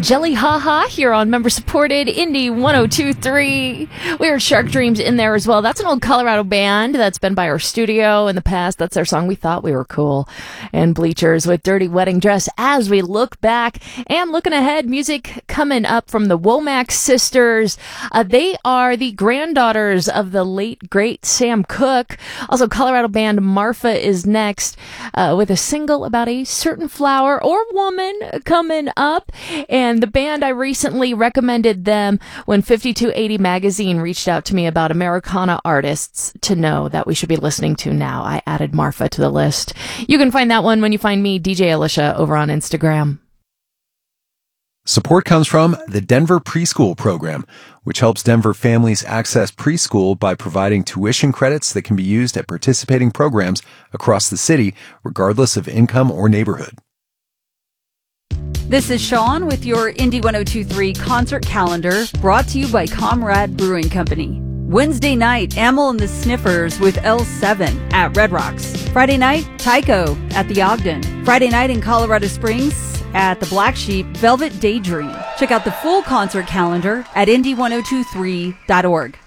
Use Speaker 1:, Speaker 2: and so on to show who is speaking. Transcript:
Speaker 1: Jelly Haha here on member-supported Indie 102.3. We heard Shark Dreams in there as well. That's an old Colorado band that's been by our studio in the past. That's their song, We Thought We Were Cool. And Bleachers with Dirty Wedding Dress. As we look back and looking ahead, music coming up from the Womack sisters. They are the granddaughters of the late, great Sam Cooke. Also, Colorado band Marfa is next with a single about a certain flower or woman coming up. And the band, I recently recommended them when 5280 Magazine reached out to me about Americana artists to know that we should be listening to now. I added Marfa to the list. You can find that one when you find me, DJ Alicia, over on Instagram.
Speaker 2: Support comes from the Denver Preschool Program, which helps Denver families access preschool by providing tuition credits that can be used at participating programs across the city, regardless of income or neighborhood.
Speaker 3: This is Sean with your Indie 102.3 concert calendar, brought to you by Comrade Brewing Company. Wednesday night, Amyl and the Sniffers with L7 at Red Rocks. Friday night, Tycho at the Ogden. Friday night in Colorado Springs at the Black Sheep, Velvet Daydream. Check out the full concert calendar at indie1023.org.